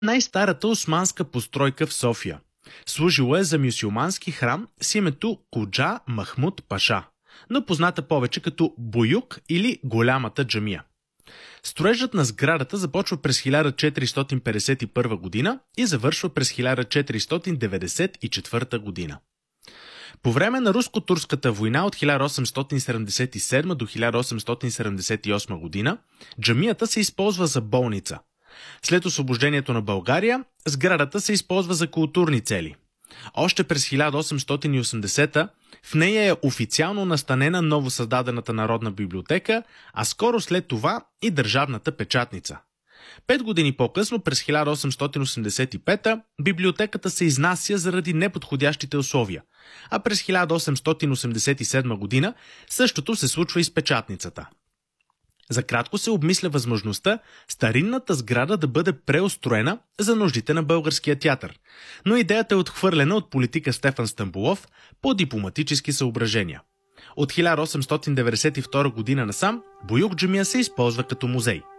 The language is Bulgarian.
най-старата османска постройка в София. Служила е за мюсюлмански храм с името Куджа Махмуд Паша, но позната повече като Буюк или Голямата джамия. Строежът на сградата започва през 1451 година и завършва през 1494 година. По време на руско-турската война от 1877 до 1878 година джамията се използва за болница. След освобождението на България, сградата се използва за културни цели. Още през 1880 в нея е официално настанена новосъздадената Народна библиотека, а скоро след това и Държавната печатница. 5 години по-късно, през 1885, библиотеката се изнася заради неподходящите условия, а през 1887 година същото се случва и с печатницата. За кратко се обмисля възможността старинната сграда да бъде преустроена за нуждите на Българския театър, но идеята е отхвърлена от политика Стефан Стамболов по дипломатически съображения. От 1892 година насам Буюк джамия се използва като музей.